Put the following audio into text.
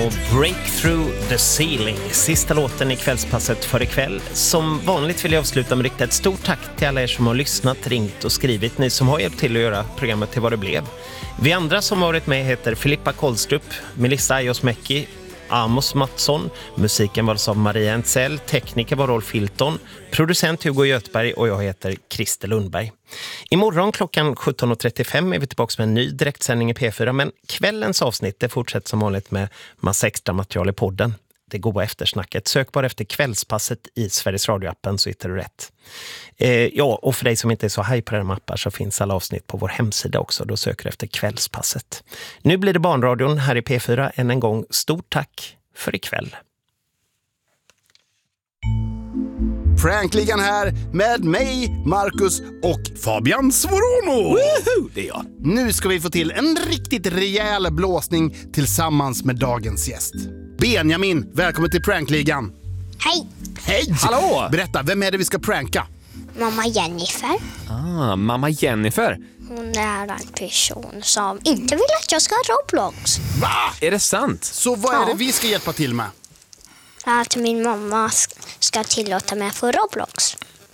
Breakthrough the ceiling, sista låten i kvällspasset för ikväll. Som vanligt vill jag avsluta med riktigt ett stort tack till alla er som har lyssnat, ringt och skrivit. Ni som har hjälpt till att göra programmet till vad det blev. Vi andra som har varit med heter Filippa Kolstrup, Melissa Ajosmäki, Amos Mattsson. Musiken var av Maria Entzell, tekniker var Rolf Hilton, producent Hugo Göthberg och jag heter Christer Lundberg. Imorgon klockan 17.35 är vi tillbaka med en ny direktsändning i P4, men kvällens avsnitt det fortsätter som vanligt med massa extra material i podden. Det goda eftersnacket. Sök bara efter kvällspasset i Sveriges Radio-appen så hittar du rätt. Ja, och för dig som inte är så haj på den mappar så finns alla avsnitt på vår hemsida också. Då söker du efter kvällspasset. Nu blir det Barnradion här i P4. Än en gång, stort tack för ikväll. Prankligan här med mig, Marcus och Fabian Svorono. Woohoo, det är jag. Nu ska vi få till en riktigt rejäl blåsning tillsammans med dagens gäst. Benjamin, välkommen till Prankligan. Hej, Hej! Hallå! Berätta, vem är det vi ska pranka? mamma Jennifer. Mamma Jennifer. Hon är en person som inte vill att jag ska ha Roblox. Va? Är det sant? Så vad är Ja. det vi ska hjälpa till med? Att min mamma ska tillåta mig att få Roblox.